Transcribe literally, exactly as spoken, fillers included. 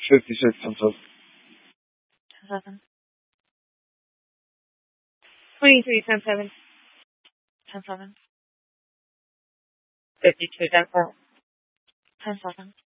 fifty-six, ten seven. ten seven. twenty-three, ten seven. ten seven. fifty-two, ten four. ten seven.